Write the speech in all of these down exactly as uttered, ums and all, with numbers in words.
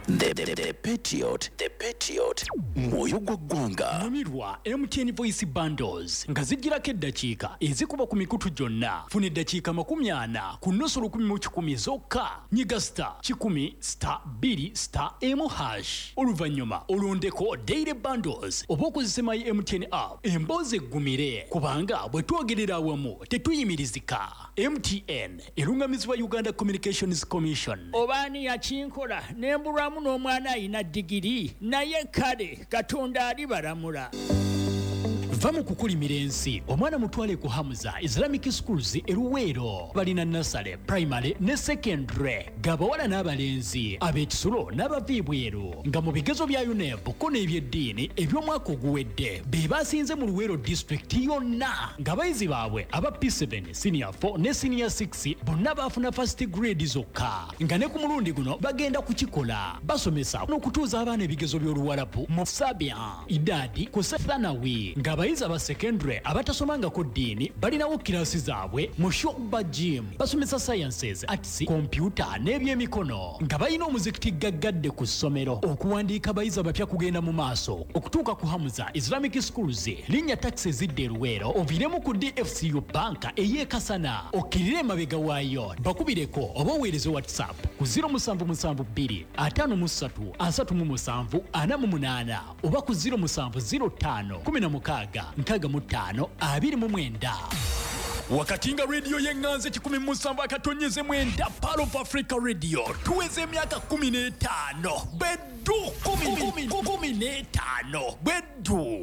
The, the, the Patriot, the Patriot, moyo gwa ggwanga. Numirwa M T N Voice Bundles nga zijjirako eddakiika ezikuba ku mikutu gyonna. Funa eddakiika makumi ana ku nnusu lukumi mu kikumi zokka. Nyiga star kikumi star bbiri star emu hash. Oluvannyuma olondeko daily bundles oba okozesa my M T N app emboozi eggumire kubanga bwe twogerera awamu tetuyimirizika. M T N erungamizibwa Uganda Communications Commission. Obaani yakinkola nembulwamu n'omwana ayina digiri naye kale Katonda alibalamula. Va mu kukulimira ensi omwana mutwale ku Hamza Islamic Schools e Luweero balina nursery, primary ne secondary gabawala n'abalenzi ab'ekisulo n'abaviibweru nga mu bigezo bya U N E P ko n'ebyeddiini eby'omwaka oguwedde be basinze mu Luweero district yonna ng'abayizi baabwe aba P seven, senior four ne senior six bonna baafuna first grade zokka nga ne ku mulundi guno bagenda kukikola basomesa n'okutuuza abaana ebigezo by'Oluwarabu mu Sabian Idadi ku Thanawi nga abayizi aba secondary abatasomangako ddiini balinawo kirasi zaabwe mu Shoba Gym basomesa sciences, arts, computer n'ebyemikono nga balina omuzikiti gaggadde ku ssomero okuwandiika abayizi abapya kugenda mu maaso okutuuka ku Hamza Islamic Schools linnya taxi zidde Luweero oviremu ku D F C U banka ey'e Kasana okkirire emabega waayo bakubireko oba oweereze WhatsApp ku zero seven seven two five three three seven four eight oba ku zero seven zero five one six nkaga mu ttaano abiri mu mwenda. Wakati nga radio y'enganze kikumi mu musanvu akatonyeze mwenda Pearl of Africa Radio tuweze emyaka kumi n'etaano beddu kumi n'etaano beddu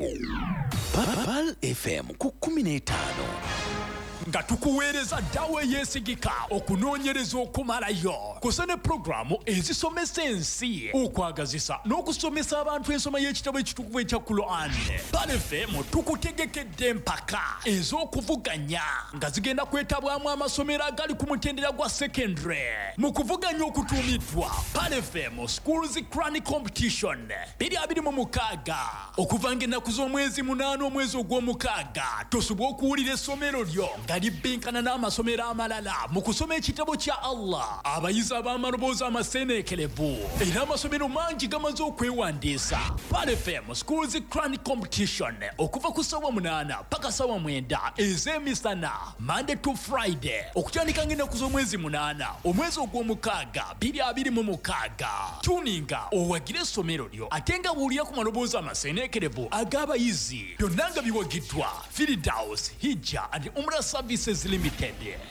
Pearl F M ku kumi n'etaano nga tukuweereza ddawe yeesigika okunoonyereza okumalayo kusa ne programu ezisomesa ensi okwagazisa n'okusomesa abantu ensoma y'ekitabo ekitukuvu ekya Quran. Pearl F M tukutegekedde empaka ez'okuvuganya nga zigenda kwetabwamu amasomero agali ku mutendera gwa secondary mu kuvuganya okutuumiddwa Pearl F M Schools Crown Competition bbiri abiri mu mukaaga okuva ng'ennaku z'omwezi munaana omwezi ogw'omukaaga tosobwa okuwulira essomero lyo nga libinkana n'amasomero amalala mu kusoma ekitabo kya Allah. Abayizi ab'amaloboozi amaseeneekerevu era amasomero mangi gamaze okwewandiisa. Pearl F M Schools Crown Competition okuva ku ssaawa munaana paka ssaawa mwenda ez'emisana Monday to Friday okutandika ng'ennaku z'omwezi munaana omwezi ogw'omukaaga bbiri abiri mu mukaaga. Tuninga owagire essomero lyo ate nga buulira ku maloboozi amaseeneekerevu ag'abayizi byonna nga biwagiddwa Firdaus Hijja and Umrah Services Limited.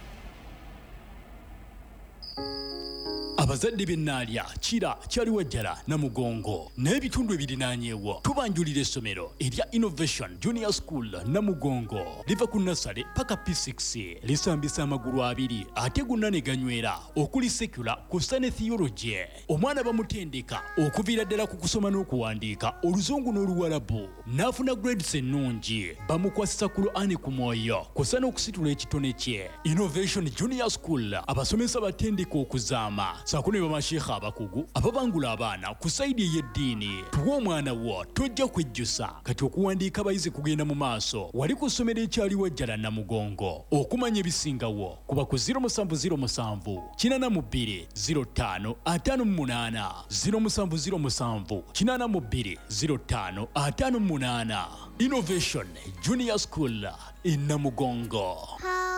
Abazadde b'ennaalya Kira Kyaliwajjala Namugongo n'ebitundu ebirinaanyeewo tubanjulira essomero erya Innovation Junior School Namugongo liva ku nursery paka P six lisambisa amagulu abiri ate gonna ne ganywera okuli secular kussa ne theology. Omwana bamutendeka okuviira ddala ku kusoma n'okuwandiika Oluzungu n'Oluwarabu n'afuna grades ennungi bamukwasisa Qur'ani ku mwoyo kussa n'okusitula ekitone kye. Innovation Junior School abasomesa batendeka okuzaama saako ne bamasheekha abakugu ababangula abaana ku sayidi ey'eddiini. Tuwa omwana wo tojja kwejjusa kati okuwandiika abayizi kugenda mu maaso wali ku ssomero ekyaliwajjala Namugongo. Okumanya ebisingawo kuba ku zero seven zero seven kinana mu bbiri zero ttaano ataano mu munaana zero seven zero seven kinana mu bbiri zero ttaano ataano mu munaana. Innovation Junior School in Namugongo.